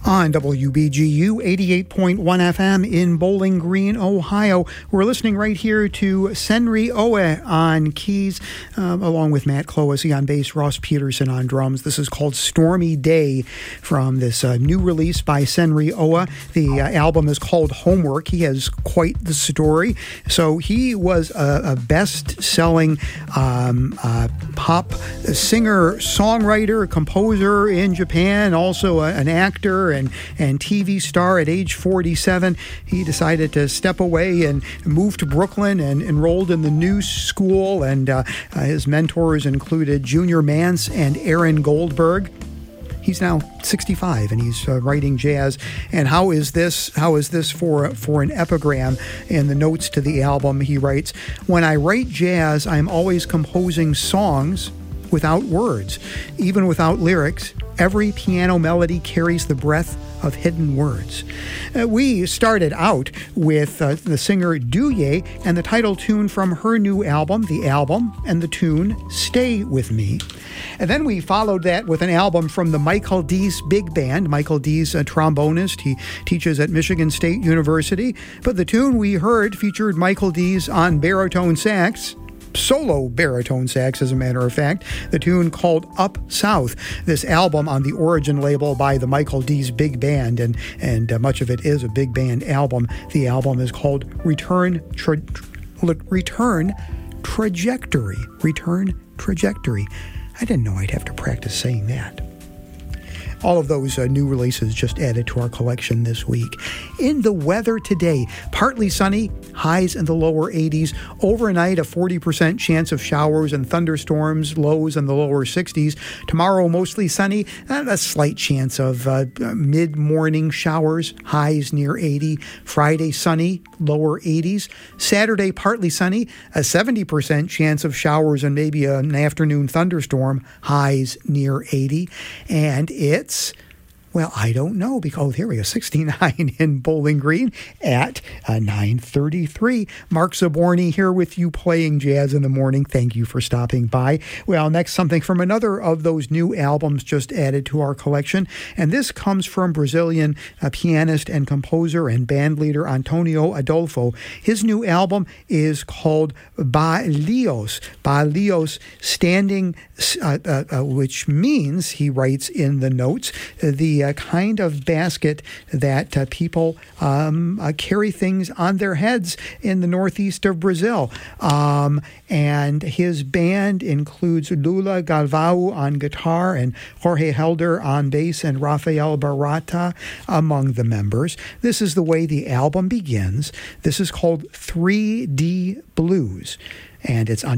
On WBGU 88.1 FM in Bowling Green, Ohio. We're listening right here to Senri Oe on keys, along with Matt Clohessy on bass, Ross Peterson on drums. This is called Stormy Day from this new release by Senri Oe. The album is called Homework. He has quite the story. So he was a best-selling pop singer, songwriter, composer in Japan, also an actor and TV star. At age 47, he decided to step away and move to Brooklyn and enrolled in the New School, and his mentors included Junior Mance and Aaron Goldberg. He's now 65 and he's writing jazz. And how is this for an epigram? In the notes to the album, he writes, "When I write jazz, I'm always composing songs without words, even without lyrics. Every piano melody carries the breath of hidden words." We started out with the singer Duye and the title tune from her new album, the album and the tune Stay With Me. And then we followed that with an album from the Michael Deese Big Band. Michael Deese, a trombonist. He teaches at Michigan State University. But the tune we heard featured Michael Deese on baritone sax, solo baritone sax, as a matter of fact, the tune called Up South. This album on the Origin label by the Michael Deese Big Band, and much of it is a big band album. The album is called Return Trajectory. Return Trajectory. I didn't know I'd have to practice saying that. All of those new releases just added to our collection this week. In the weather today, partly sunny, highs in the lower 80s. Overnight, a 40% chance of showers and thunderstorms, lows in the lower 60s. Tomorrow, mostly sunny, and a slight chance of mid-morning showers, highs near 80. Friday, sunny, lower 80s. Saturday, partly sunny, a 70% chance of showers and maybe an afternoon thunderstorm, highs near 80. And well, I don't know, because here we go, 69 in Bowling Green at 9:33. Mark Zaborny here with you playing jazz in the morning. Thank you for stopping by. Well, next, something from another of those new albums just added to our collection, and this comes from Brazilian pianist and composer and bandleader Antonio Adolfo. His new album is called Balios. Balios, standing, which means, he writes in the notes, the kind of basket that people carry things on their heads in the northeast of Brazil. And his band includes Lula Galvão on guitar and Jorge Helder on bass and Rafael Barata among the members. This is the way the album begins. This is called 3D Blues, and it's on